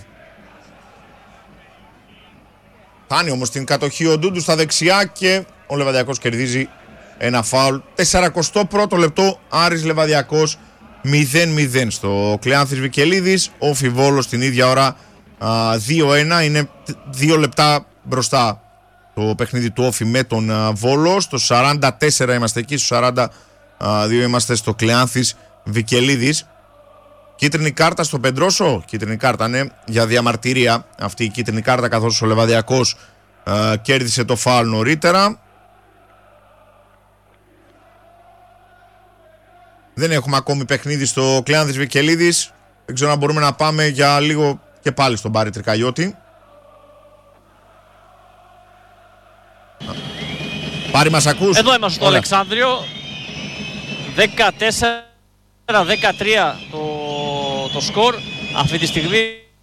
Χάνει όμως την κατοχή ο Ντούντου στα δεξιά και ο Λεβαδιακός κερδίζει ένα φάουλ. 41ο λεπτό, Άρης Λεβαδιακός 0-0 στο Κλεάνθης Βικελίδης. Ο Φιβόλος την ίδια ώρα 2-1. Είναι 2 λεπτά μπροστά το παιχνίδι του Όφη με τον Βόλο. Στο 44 είμαστε εκεί, στο 42 είμαστε στο Κλεάνθης Βικελίδης. Κίτρινη κάρτα στο Πεντρόσο. Κίτρινη κάρτα, ναι, για διαμαρτυρία αυτή η κίτρινη κάρτα, καθώς ο Λεβαδιακός κέρδισε το φάουλ νωρίτερα. Δεν έχουμε ακόμη παιχνίδι στο Κλεάνθης Βικελίδης. Δεν ξέρω αν μπορούμε να πάμε για λίγο και πάλι στον Πάρη Τρικαλιώτη. Πάρη, μας ακούς? Εδώ είμαστε στο Αλεξάνδριο. 14-13 το σκορ αυτή τη στιγμή.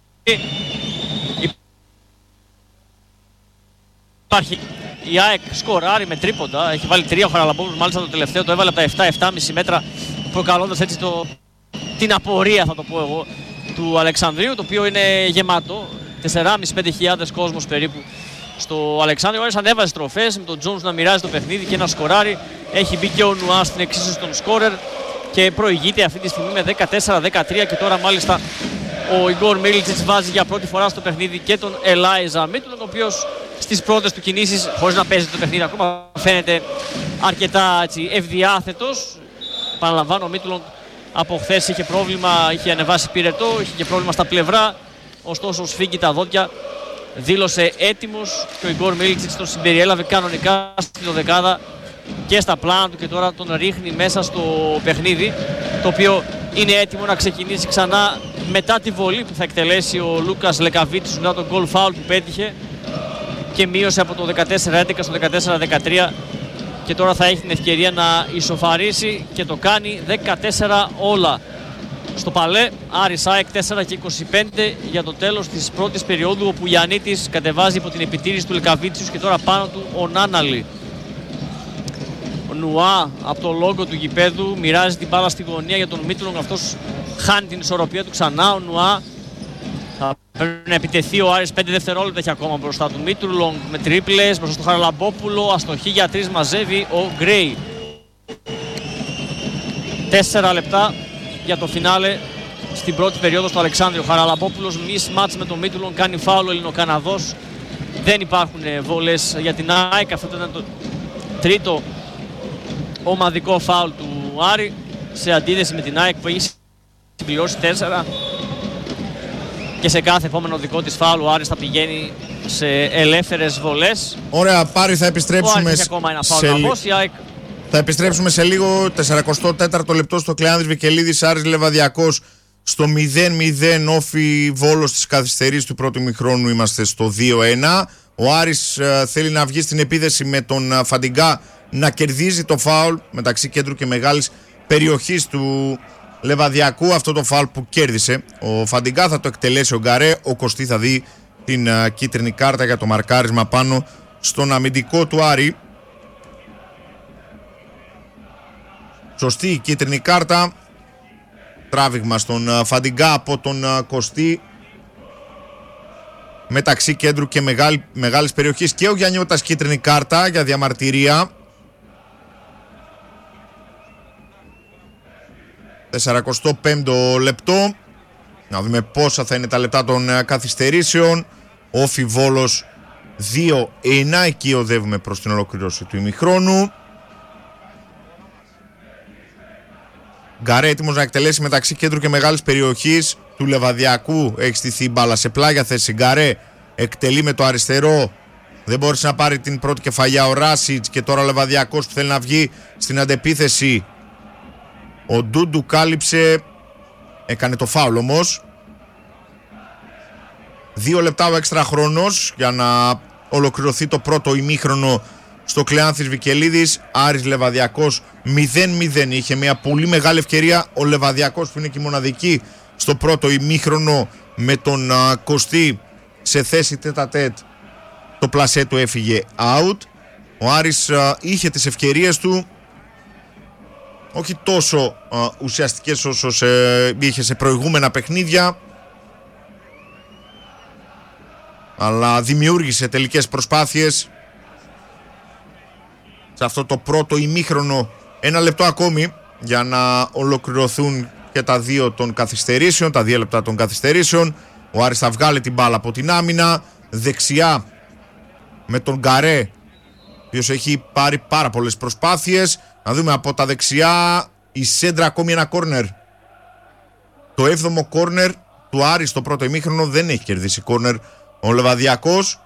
Υπάρχει η ΑΕΚ σκοράρει με τρίποντα. Έχει βάλει 3 ο Χαραλαμπόπουλος, μάλιστα το τελευταίο το έβαλε από τα 7-7,5 μέτρα, προκαλώντας έτσι την απορία, θα το πω εγώ, του Αλεξανδρίου, το οποίο είναι γεμάτο. 4.500-5.000 κόσμος περίπου στο Αλεξάνδριο. Ο Άρης ανέβασε στροφές με τον Τζόνς να μοιράζει το παιχνίδι και να σκοράρει. Έχει μπει και ο Νουά στην εξίσωση των σκόρερ και προηγείται αυτή τη στιγμή με 14-13 και τώρα μάλιστα ο Ιγκόρ Μίλιτσιτς βάζει για πρώτη φορά στο παιχνίδι και τον Ελάιζα Μίτλον, ο οποίος στις πρώτες του κινήσεις, χωρίς να παίζει το παιχνίδι ακόμα, φαίνεται αρκετά έτσι, ευδιάθετος. Παραλαμβάνω, ο Μίτλον από χθες είχε πρόβλημα, είχε ανεβάσει πυρετό, είχε και πρόβλημα στα πλευρά, ωστόσο σφίγγει τα δόντια, δήλωσε έτοιμος και ο Ιγκόρ Μίλιτσιτς τον συμπεριέλαβε κανονικά στην δεκάδα και στα πλάνα του και τώρα τον ρίχνει μέσα στο παιχνίδι, το οποίο είναι έτοιμο να ξεκινήσει ξανά μετά τη βολή που θα εκτελέσει ο Λούκας Λεκαβίτης μετά τον goal foul που πέτυχε και μείωσε από το 14-11 στο 14-13 και τώρα θα έχει την ευκαιρία να ισοφαρίσει και το κάνει 14 όλα. Στο Παλέ, Άρης ΑΕΚ 4:25 για το τέλος της πρώτης περίοδου, όπου ο Γιαννίτης κατεβάζει υπό την επιτήρηση του Λεκαβίτσιους και τώρα πάνω του ο Νάναλη. Ο Νουά από το λόγο του γηπέδου μοιράζει την μπάλα στη γωνία για τον Μίτλονγκ, αυτός χάνει την ισορροπία του ξανά. Ο Νουά θα πρέπει να επιτεθεί, ο Άρης 5 δευτερόλεπτα έχει ακόμα μπροστά του. Μίτλονγκ με τρίπλες μπροστά στο Χαραλαμπόπουλο, αστοχή για 3 μαζεύει ο Γκρέι. 4 λεπτά για το φινάλε στην πρώτη περίοδο στο Αλεξάνδριο. Χαραλαμπόπουλος μάτς με τον Μίτλονγκ, κάνει φάουλο ο Ελληνοκαναδός. Δεν υπάρχουν βολές για την ΑΕΚ, αυτό ήταν το τρίτο ομαδικό φάουλ του Άρη σε αντίθεση με την ΑΕΚ που έχει συμπληρώσει 4 και σε κάθε επόμενο δικό της φάουλ ο Άρης θα πηγαίνει σε ελεύθερες βολές. Ωραία, Πάρη, θα επιστρέψουμε θα επιστρέψουμε σε λίγο. 44ο λεπτό στο Κλεάνθης Βικελίδης, Άρης Λεβαδιακός στο 0-0, Όφι Βόλος της καθυστερής του πρώτου ημιχρόνου, είμαστε στο 2-1. Ο Άρης θέλει να βγει στην επίθεση με τον Φαντιγκά να κερδίζει το φάουλ μεταξύ κέντρου και μεγάλης περιοχής του Λεβαδιακού. Αυτό το φάουλ που κέρδισε ο Φαντιγκά θα το εκτελέσει ο Γκαρέ. Ο Κωστή θα δει την κίτρινη κάρτα για το μαρκάρισμα πάνω στον αμυντικό του Άρη. Σωστή η κίτρινη κάρτα. Τράβηγμα στον Φαντιγκά από τον Κωστή μεταξύ κέντρου και μεγάλης περιοχής. Και ο Γιαννιώτας κίτρινη κάρτα για διαμαρτυρία. 45ο λεπτό. Να δούμε πόσα θα είναι τα λεπτά των καθυστερήσεων. Όφι Βόλος 2-1. Εκεί οδεύουμε προς την ολοκληρώση του ημιχρόνου. Γκαρέ έτοιμος να εκτελέσει μεταξύ κέντρου και μεγάλης περιοχής του Λεβαδιακού. Έχει στηθεί μπάλα σε πλάγια θέση. Γκαρέ εκτελεί με το αριστερό. Δεν μπόρεσε να πάρει την πρώτη κεφαλιά ο Ράσιτς. Και τώρα ο Λεβαδιακός που θέλει να βγει στην αντεπίθεση. Ο Ντούντου κάλυψε. Έκανε το φάουλ όμως. 2 λεπτά ο έξτρα χρόνος για να ολοκληρωθεί το πρώτο ημίχρονο στο Κλεάνθης Βικελίδης. Άρης Λεβαδιακός 0-0. Είχε μια πολύ μεγάλη ευκαιρία ο Λεβαδιακός που είναι και η μοναδική στο πρώτο ημίχρονο με τον Κωστή σε θέση τέτα-τέτ. Το πλασέ του έφυγε out. Ο Άρης είχε τις ευκαιρίες του, όχι τόσο ουσιαστικές όσο είχε σε προηγούμενα παιχνίδια, αλλά δημιούργησε τελικές προσπάθειες σε αυτό το πρώτο ημίχρονο. 1 λεπτό ακόμη για να ολοκληρωθούν και τα 2 των καθυστερήσεων, τα 2 λεπτά των καθυστερήσεων. Ο Άρης θα βγάλει την μπάλα από την άμυνα δεξιά με τον Γκαρέ, ο οποίος έχει πάρει πάρα πολλές προσπάθειες. Να δούμε από τα δεξιά η σέντρα, ακόμη ένα κόρνερ. Το 7ο κόρνερ του Άρη στο πρώτο ημίχρονο. Δεν έχει κερδίσει κόρνερ ο Λεβαδιακός.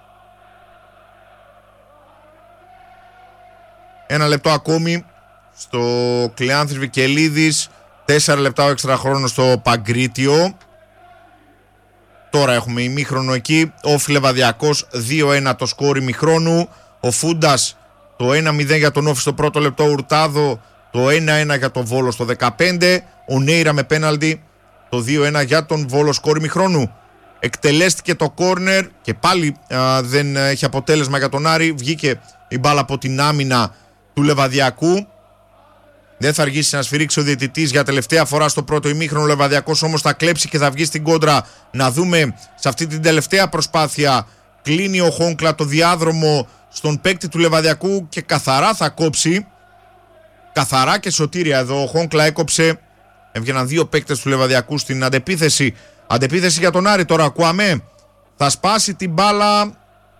1 λεπτό ακόμη στο Κλεάνθης Βικελίδης. 4 λεπτά ο έξτρα χρόνο στο Παγκρίτιο. Τώρα έχουμε ημίχρονο εκεί. Όφι Λεβαδιακός 2-1 το σκόρ ημιχρόνου. Ο Φούντας το 1-0 για τον Όφι στο πρώτο λεπτό. Ουρτάδο το 1-1 για τον Βόλο στο 15. Ο Νέιρα με πέναλτι το 2-1 για τον Βόλο σκόρ ημιχρόνου. Εκτελέστηκε το κόρνερ και πάλι δεν έχει αποτέλεσμα για τον Άρη. Βγήκε η μπάλα από την άμυνα του Λεβαδιακού. Δεν θα αργήσει να σφυρίξει ο διαιτητής για τελευταία φορά στο πρώτο ημίχρονο. Ο Λεβαδιακός όμως θα κλέψει και θα βγει στην κόντρα. Να δούμε σε αυτή την τελευταία προσπάθεια. Κλείνει ο Χόνκλα το διάδρομο στον παίκτη του Λεβαδιακού και καθαρά θα κόψει. Καθαρά και σωτήρια εδώ. Ο Χόνκλα έκοψε. Έβγαιναν 2 παίκτες του Λεβαδιακού στην αντεπίθεση. Αντεπίθεση για τον Άρη τώρα. Κουαμέ θα σπάσει την μπάλα.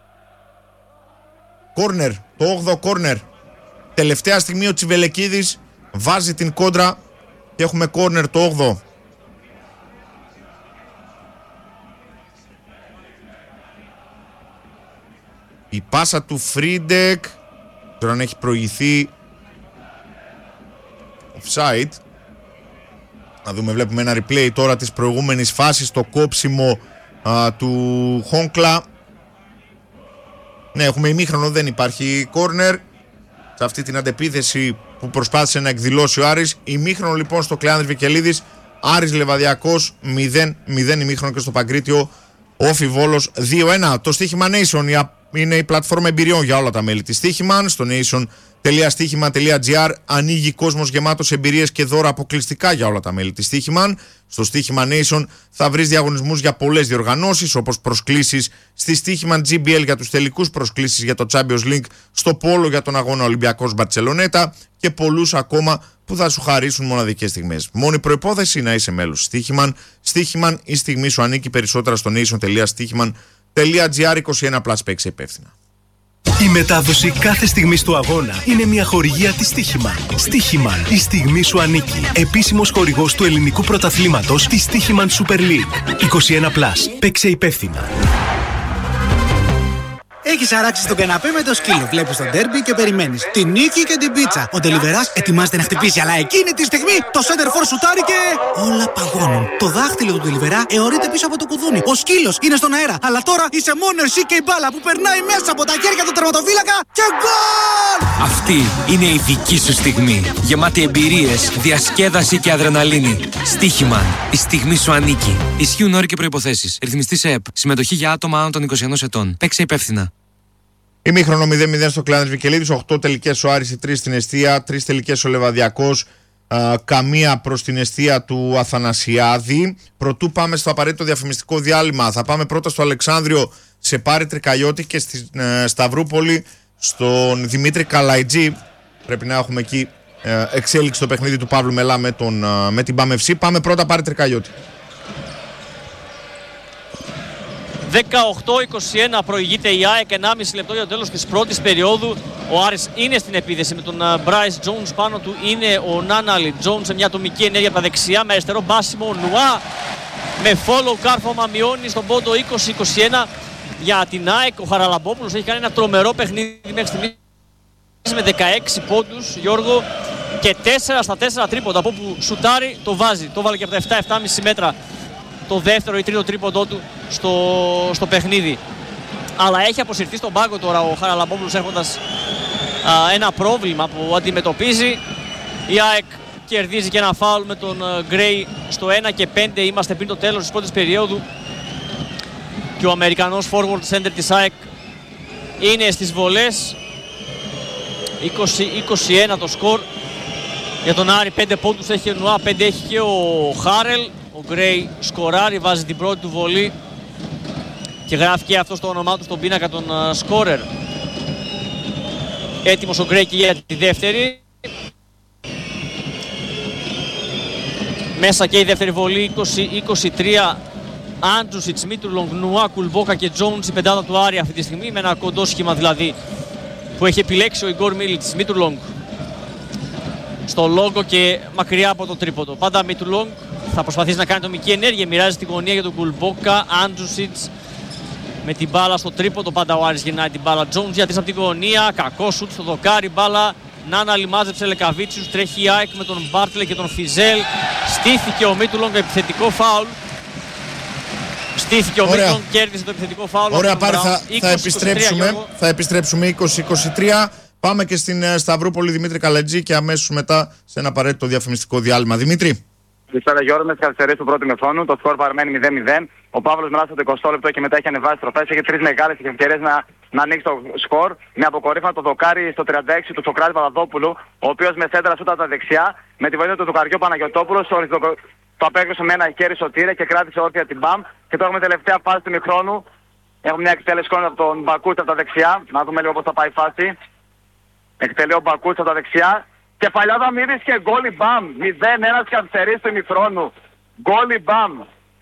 Κόρνερ. Το 8ο κόρνερ. Τελευταία στιγμή ο Τσιβελεκίδης βάζει την κόντρα και έχουμε κόρνερ το 8ο. Η πάσα του Φρίντεκ. Τώρα αν έχει προηγηθεί offside. Να δούμε, βλέπουμε ένα replay τώρα της προηγούμενης φάσης. Το κόψιμο του Χόνκλα. Ναι, έχουμε ημίχρονο, δεν υπάρχει κόρνερ σε αυτή την αντεπίθεση που προσπάθησε να εκδηλώσει ο Άρης. Ημίχρονο λοιπόν στο Κλεάνθης Βικελίδης. Άρης Λεβαδιακός 0-0 ημίχρονο και στο Παγκρίτιο Όφι Βόλος 2-1. Το στοίχημα Nation είναι η πλατφόρμα εμπειριών για όλα τα μέλη της Στοίχημαν. Στο nation.stοίχημα.gr ανοίγει κόσμος γεμάτος εμπειρίες και δώρα αποκλειστικά για όλα τα μέλη της Στοίχημαν. Στο Στοίχημα Nation θα βρεις διαγωνισμούς για πολλές διοργανώσεις, όπως προσκλήσεις στη Στοίχημαν GBL για τους τελικούς, προσκλήσεις για το Champions League, στο Πόλο για τον αγώνα Ολυμπιακός Μπαρτσελονέτα και πολλούς ακόμα που θα σου χαρίσουν μοναδικές στιγμές. Μόνη προϋπόθεση να είσαι μέλος Στοίχημαν. Στοίχημαν, η στιγμή σου ανήκει. Περισσότερα στο nation.stοίχημα.gr. 21+, παίξε υπεύθυνα. Η μετάδοση κάθε στιγμής του αγώνα είναι μια χορηγία της Στοίχημαν. Στοίχημαν, η στιγμή σου ανήκει. Επίσημος χορηγός του ελληνικού πρωταθλήματος της Στοίχημαν Super League. 21+, παίξε υπεύθυνα. Έχεις αράξει στον καναπέ με το σκύλο. Βλέπεις τον ντέρμπι και περιμένεις τη νίκη και την πίτσα. Ο ντελιβεράς ετοιμάζεται να χτυπήσει, αλλά εκείνη τη στιγμή το σέντερφορ σουτάρει και όλα παγώνουν. Το δάχτυλο του ντελιβερά αιωρείται πίσω από το κουδούνι. Ο σκύλος είναι στον αέρα, αλλά τώρα είσαι μόνο εσύ και η μπάλα που περνάει μέσα από τα χέρια του τερματοφύλακα και γκολ! Αυτή είναι η δική σου στιγμή. Γεμάτη εμπειρίες, διασκέδαση και αδρεναλίνη. Στοίχημαν. Η στιγμή σου ανήκει. Ισχύουν όροι και προϋποθέσεις. Ρυθμιστής ΕΕΠ. Συμμετοχή για άτομα άνω των 21 ετών. Παίξε υπεύθυνα. Ημίχρονο 0-0 στο Κλάνης Βικελίδης. 8 τελικές ο Άρης, 3 στην εστία. 3 τελικές ο Λεβαδιακός. Καμία προς την εστία του Αθανασιάδη. Προτού πάμε στο απαραίτητο διαφημιστικό διάλειμμα, θα πάμε πρώτα στο Αλεξάνδριο σε Πάρη Τρικαλιώτη και στη Σταυρούπολη στον Δημήτρη Καλαϊτζή. Πρέπει να έχουμε εκεί εξέλιξη στο παιχνίδι του Παύλου Μελά με την ΠΑΜΕΦΣΥ. Πάμε πρώτα Πάρη Τρικαλιώτη. 18-21 προηγείται η ΑΕΚ, 1,5 λεπτό για το τέλος της πρώτης περίοδου. Ο Άρης είναι στην επίδεση με τον Bryce Jones, πάνω του είναι ο Νάναλι Jones σε μια ατομική ενέργεια από τα δεξιά με αριστερό μπάσιμο. Ο Νουά με follow κάρφωμα μειώνει στον πόντο 20-21 για την ΑΕΚ. Ο Χαραλαμπόπουλος έχει κάνει ένα τρομερό παιχνίδι μέχρι στιγμής με 16 πόντους, Γιώργο, και 4 στα 4 τρίποντα. Από που σουτάρει το βάζει, το βάλε και από τα 7-7,5 μέτρα το δεύτερο ή τρίτο τρίποντό του στο παιχνίδι. Αλλά έχει αποσυρθεί στον πάγκο τώρα ο Χαραλαμπόπουλος, έχοντας ένα πρόβλημα που αντιμετωπίζει. Η ΑΕΚ κερδίζει και ένα φάουλ με τον Γκρέι στο 1-5. Είμαστε πριν το τέλος της πρώτης περίοδου και ο Αμερικανός forward center της ΑΕΚ είναι στις βολές. 20-21 το σκορ για τον Άρη. 5 πόντους έχει ο Νουά, 5 έχει και ο Χάρελ. Ο Γκρέι σκοράρει, βάζει την πρώτη του βολή και γράφει και αυτό το όνομά του στον πίνακα των σκόρερ. Έτοιμος ο Γκρέι και για τη δεύτερη. Μέσα και η δεύτερη βολή, 20-23. Άντζουσιτς, Μίτρουλονγκ, Νουά, Κουλμπόκα και Τζόουνς, η πεντάδα του Άρη αυτή τη στιγμή, με ένα κοντό σχήμα δηλαδή που έχει επιλέξει ο Ιγκόρ Μίλιτς. Μίτρουλονγκ στο λόγο και μακριά από το τρίποντο. Πάντα Μίτρουλονγκ θα προσπαθήσει να κάνει ατομική ενέργεια, μοιράζει την γωνία για τον Κουλμπόκα. Άντζουσιτς με την μπάλα στο τρίποντο, πάντα ο Άρης γυρνάει την μπάλα. Τζόουνς για 3 από την γωνία, κακό σουτ στο δοκάρι, μπάλα. Νάνα λιμάζεψε Λεκαβίτσιους, τρέχει η ΑΕΚ με τον Μπάρτλε και τον Φιζέλ. Στήθηκε ο Μίτουλονγκ, επιθετικό φάουλ. Στήθηκε ο Μίτουλονγκ, κέρδισε το επιθετικό φάουλ. Ωραία, Πάρη, θα επιστρέψουμε 20-23. Πάμε και στην Σταυρούπολη Δημήτρη Καλατζή και αμέσως μετά σε ένα απαραίτητο διαφημιστικό διάλειμμα. Δημήτρη. Καλησπέρα Γιώργο, με τις καθυστερήσεις του πρώτου μεθόνου. Το σκορ παραμένει 0-0. Ο Παύλος Μελάς στο 20 λεπτό και μετά έχει ανεβάσει τροφές. Έχει 3 μεγάλες ευκαιρίες να ανοίξει το σκορ. Με αποκορύφωμα το δοκάρι στο 36 του Σοκράτη Παπαδόπουλου, ο οποίος με σέντρα σούτα τα δεξιά. Με τη βοήθεια του Δουκαριού Παναγιωτόπουλος το απέκρουσε με ένα χέρι σωτήρια και κράτησε όρθια την μπαμ. Και τώρα έχουμε τελευταία φάση του ημιχρόνου. Έχουμε μια εκτέλεση από τον Μπακούτσα από τα δεξιά. Να δούμε λίγο πώς θα πάει η φάση. Εκτελεί ο Μπακούτσα από τα δεξιά. Κεφαλιά Δαμίδης και γκόλ η μπαμ. 0-1 στις καθυστερήσεις του ημιχρόνου. Γκόλ η μπαμ.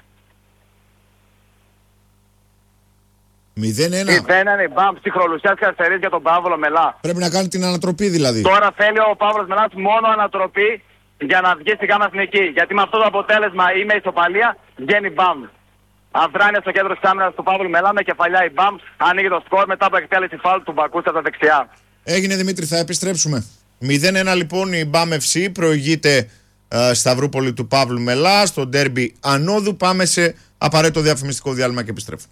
0-1 η μπαμ. Ψυχρολουσία στις καθυστερήσεις για τον Παύλο Μελά. Πρέπει να κάνει την ανατροπή δηλαδή. Τώρα θέλει ο Παύλος Μελάς μόνο ανατροπή για να βγει στη γάμα εθνική. Γιατί με αυτό το αποτέλεσμα ή με ισοπαλία βγαίνει μπαμ. Αδράνεια στο κέντρο της άμυνας του Παύλου Μελά με κεφαλιά η μπαμ. Ανοίγει το σκορ μετά από εκτέλεση φάουλ του Μπακούτσα από τα δεξιά. Έγινε Δημήτρη, θα επιστρέψουμε. 0-1 λοιπόν η ΠΑΜΕΦΣΥ προηγείται Σταυρούπολη του Παύλου Μελά στο ντέρμπι ανόδου. Πάμε σε απαραίτητο διαφημιστικό διάλειμμα και επιστρέφουμε.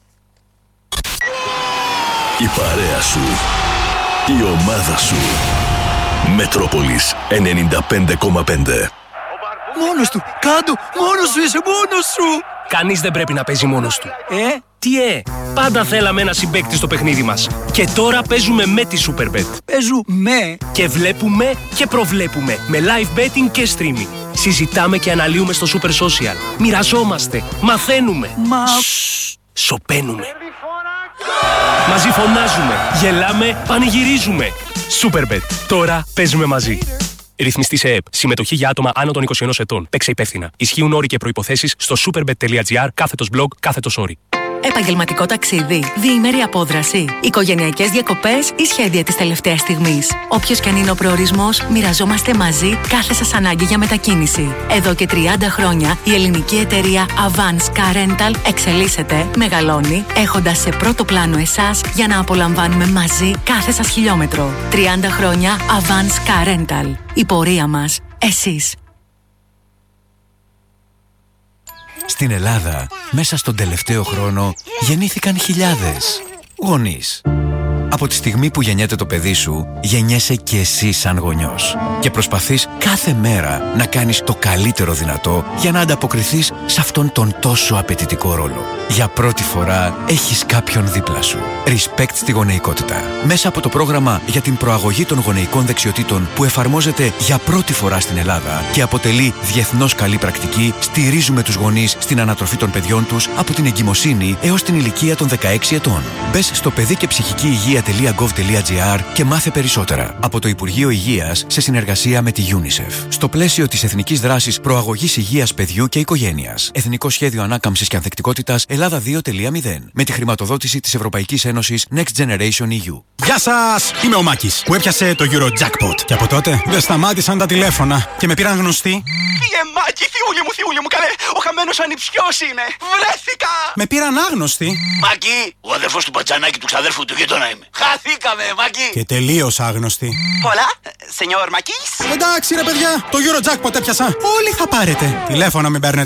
Η παρέα σου, η ομάδα σου. Μετρόπολης 95,5. Μόνος του, κάτω, μόνος σου, είσαι μόνος σου. Κανείς δεν πρέπει να παίζει μόνος του. Τι πάντα θέλαμε ένα συμπαίκτη στο παιχνίδι μας. Και τώρα παίζουμε με τη Superbet. Παίζουμε. Και βλέπουμε και προβλέπουμε με live betting και streaming. Συζητάμε και αναλύουμε στο Super Social. Μοιραζόμαστε, μαθαίνουμε. Σωπαίνουμε. Μαζί φωνάζουμε, γελάμε, πανηγυρίζουμε. Superbet. Τώρα παίζουμε μαζί. Ρυθμιστή σε ΕΕΠ. Συμμετοχή για άτομα άνω των 21 ετών. Παίξε υπεύθυνα. Ισχύουν όροι και προϋποθέσεις στο superbet.gr /blog/όροι. Επαγγελματικό ταξίδι, διήμερη απόδραση, οικογενειακές διακοπές ή σχέδια της τελευταίας στιγμής. Όποιος και αν είναι ο προορισμός, μοιραζόμαστε μαζί κάθε σας ανάγκη για μετακίνηση. Εδώ και 30 χρόνια η ελληνική εταιρεία Avance Car Rental εξελίσσεται, μεγαλώνει, έχοντας σε πρώτο πλάνο εσάς για να απολαμβάνουμε μαζί κάθε σας χιλιόμετρο. 30 χρόνια Avance Car Rental. Η πορεία μας, εσείς. Στην Ελλάδα, μέσα στον τελευταίο χρόνο, γεννήθηκαν χιλιάδες γονείς. Από τη στιγμή που γεννιέται το παιδί σου, γεννιέσαι και εσύ σαν γονιός. Και προσπαθείς κάθε μέρα να κάνεις το καλύτερο δυνατό για να ανταποκριθείς σε αυτόν τον τόσο απαιτητικό ρόλο. Για πρώτη φορά έχεις κάποιον δίπλα σου. Respect στη γονεϊκότητα. Μέσα από το πρόγραμμα για την προαγωγή των γονεϊκών δεξιοτήτων που εφαρμόζεται για πρώτη φορά στην Ελλάδα και αποτελεί διεθνώς καλή πρακτική, στηρίζουμε τους γονείς στην ανατροφή των παιδιών τους από την εγκυμοσύνη έως την ηλικία των 16 ετών. Μπες στο παιδί και ψυχική υγεία.gov.gr και μάθε περισσότερα. Από το Υπουργείο Υγείας σε συνεργασία με τη UNICEF. Στο πλαίσιο της Εθνικής Δράσης Προαγωγής Υγείας Παιδιού και Οικογένειας. Εθνικό Σχέδιο Ανάκαμψης και Ανθεκτικότητας Ελλάδα 2.0. Με τη χρηματοδότηση της Ευρωπαϊκής Ένωσης Next Generation EU. Γεια σας! Είμαι ο Μάκης που έπιασε το Eurojackpot. Και από τότε δεν σταμάτησαν τα τηλέφωνα και με πήραν γνωστοί. Μάκη, θιούλη μου, καλέ! Ο χαμένος ανιψιός είναι! Βρέθηκα! Με πήραν άγνωστοι. Μάκη, ο αδερφός του Πατζανάκη του ξαδέρφου του γείτονα είμαι. Χαθήκαμε, Μάκη! Και τελείως άγνωστοι. Πολλά, σενιόρ Μάκης. Εντάξει ρε παιδιά, το Eurojackpot έπιασα. Όλοι θα πάρετε. Τηλέφωνα μην παίρνετε.